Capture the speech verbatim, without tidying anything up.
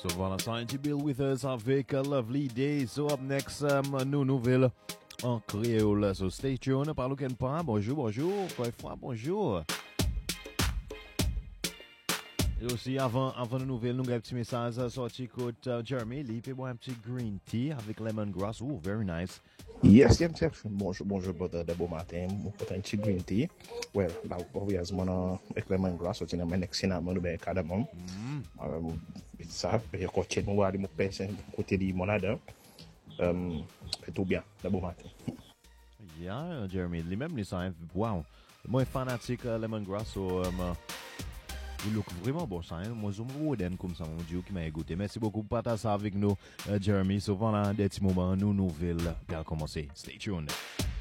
So voilà, ça to Bill with us avec a lovely day. So up next, um, nos nouvelles en créole. So stay tuned. Parle qu'un pas. Bonjour, bonjour. Encore une fois, bonjour. Et aussi, avant, avant les nouvelles, nous avons un petit message sorti côté uh, Jeremy. Il fait boire un petit green tea avec lemongrass. Oh, very nice. Yes, yes, yes. Bonjour, bonjour, brother. De bon matin. Mon un petit green tea. Well, là, obviously, avec lemongrass, on a un next cinnamon, ben cardamom. Um, ça, je continue à aller me passer côté de limonade. Um, c'est tout bien. De bon matin. Yeah, Jeremy. Lui-même, il s'en wow. Moi, fanatique uh, lemongrass, so, um, uh, il look vraiment bon, ça. Hein? Moi, je me redonne comme ça, mon Dieu, qui m'a écouté. Merci beaucoup pour partager ça avec nous, uh, Jeremy. Souvent, là, des petits moments, nous, nouvelles, bien commencer. Stay tuned.